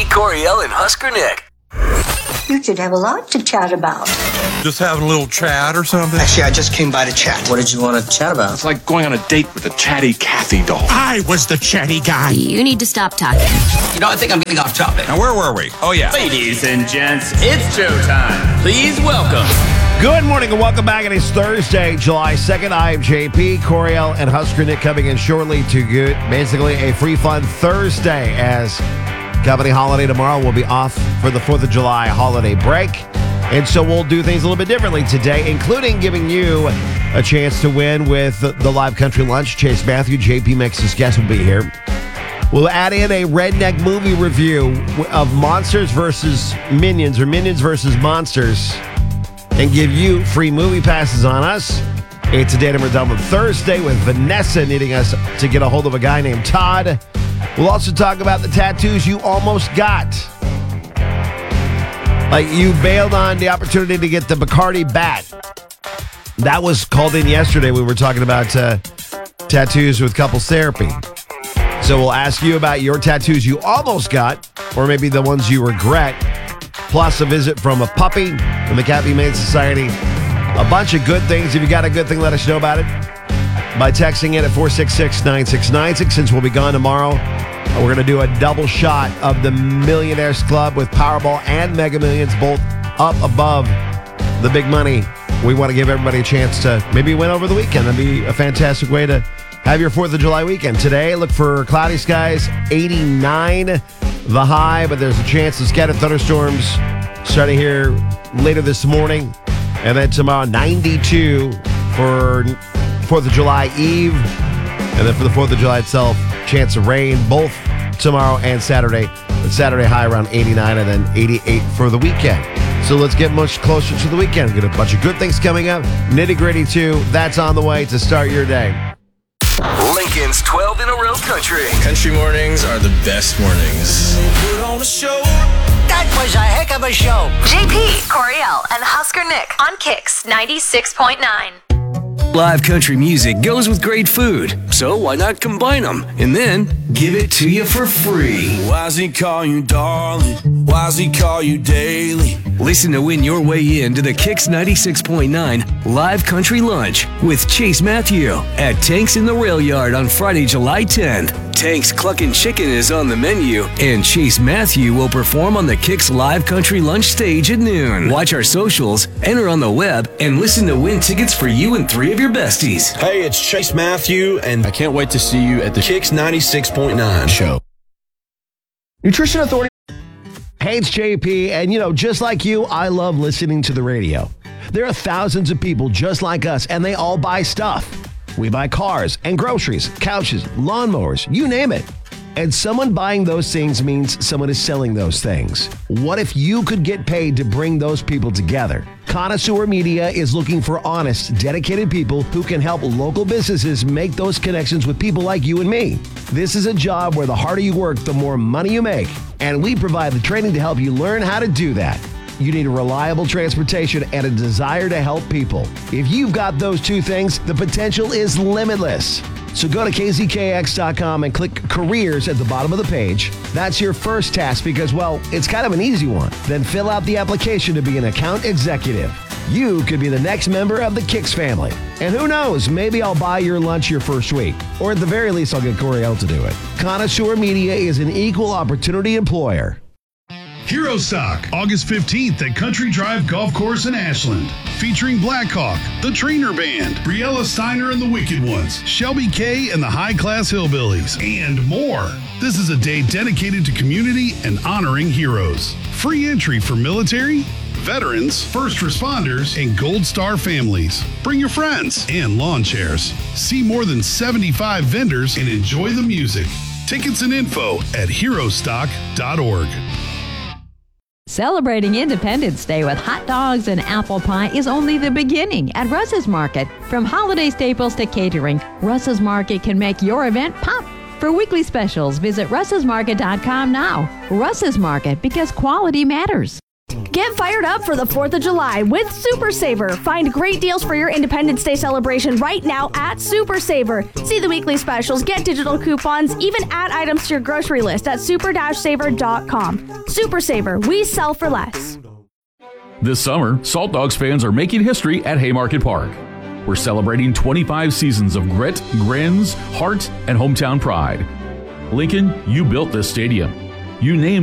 Coriel, and Husker Nick. You should have a lot to chat about. Just having a little chat or something? Actually, I just came by to chat. What did you want to chat about? It's like going on a date with a chatty Kathy doll. I was the chatty guy. You need to stop talking. You know, I think I'm getting off topic. Now, where were we? Oh, yeah. Ladies and gents, it's showtime. Please welcome. Good morning and welcome back. It is Thursday, July 2nd. I am JP, Coriel, and Husker Nick coming in shortly to get basically a free fun Thursday as company holiday tomorrow. We'll be off for the 4th of July holiday break. And so we'll do things a little bit differently today, including giving you a chance to win with the Live Country Lunch. Chase Matthew, JP Mix's guest, will be here. We'll add in a redneck movie review of Monsters versus Minions, or Minions versus Monsters, and give you free movie passes on us. It's a Datum or Dumb on Thursday with Vanessa needing us to get a hold of a guy named Todd. We'll also talk about the tattoos you almost got. Like, you bailed on the opportunity to get the Bacardi bat. That was called in yesterday. We were talking about tattoos with couples therapy. So we'll ask you about your tattoos you almost got, or maybe the ones you regret, plus a visit from a puppy from the Cat Humane Society. A bunch of good things. If you got a good thing, let us know about it by texting in at 466-9696. Since we'll be gone tomorrow, we're going to do a double shot of the Millionaires Club with Powerball and Mega Millions, both up above the big money. We want to give everybody a chance to maybe win over the weekend. That'd be a fantastic way to have your 4th of July weekend. Today, look for cloudy skies, 89 the high, but there's a chance of scattered thunderstorms starting here later this morning. And then tomorrow, 92 for 4th of July Eve. And then for the 4th of July itself, chance of rain both tomorrow and Saturday. The Saturday high around 89 and then 88 for the weekend. So let's get much closer to the weekend. Get a bunch of good things coming up. Nitty-gritty too. That's on the way to start your day. Lincoln's 12 in a row country. Country mornings are the best mornings. Put on a show. That was a heck of a show. JP, Coriel, and Husker Nick on Kicks 96.9. Live country music goes with great food, so why not combine them and then give it to you for free? Why's he call you darling? Why's he call you daily? Listen to win your way into the Kicks 96.9 Live Country Lunch with Chase Matthew at Tanks in the Rail Yard on Friday, July 10th. Tank's Cluckin' Chicken is on the menu, and Chase Matthew will perform on the Kicks Live Country Lunch stage at noon. Watch our socials, enter on the web, and listen to win tickets for you and 3 of your besties. Hey, it's Chase Matthew, and I can't wait to see you at the Kicks 96.9 show. Nutrition Authority. Hey, it's JP, and just like you, I love listening to the radio. There are thousands of people just like us, and they all buy stuff. We buy cars and groceries, couches, lawnmowers, you name it. And someone buying those things means someone is selling those things. What if you could get paid to bring those people together? Connoisseur Media is looking for honest, dedicated people who can help local businesses make those connections with people like you and me. This is a job where the harder you work, the more money you make. And we provide the training to help you learn how to do that. You need a reliable transportation and a desire to help people. If you've got those two things, the potential is limitless. So go to kzkx.com and click careers at the bottom of the page. That's your first task because, well, it's kind of an easy one. Then fill out the application to be an account executive. You could be the next member of the Kicks family. And who knows, maybe I'll buy your lunch your first week. Or at the very least, I'll get Coriel to do it. Connoisseur Media is an equal opportunity employer. Hero Stock, August 15th at Country Drive Golf Course in Ashland. Featuring Blackhawk, The Trainer Band, Briella Steiner and the Wicked Ones, Shelby K and the High Class Hillbillies, and more. This is a day dedicated to community and honoring heroes. Free entry for military, veterans, first responders, and Gold Star families. Bring your friends and lawn chairs. See more than 75 vendors and enjoy the music. Tickets and info at herostock.org. Celebrating Independence Day with hot dogs and apple pie is only the beginning at Russ's Market. From holiday staples to catering, Russ's Market can make your event pop. For weekly specials, visit russesmarket.com now. Russ's Market, because quality matters. Get fired up for the 4th of July with Super Saver. Find great deals for your Independence Day celebration right now at Super Saver. See the weekly specials, get digital coupons, even add items to your grocery list at super-saver.com. Super Saver, we sell for less. This summer, Salt Dogs fans are making history at Haymarket Park. We're celebrating 25 seasons of grit, grins, heart, and hometown pride. Lincoln, you built this stadium. You named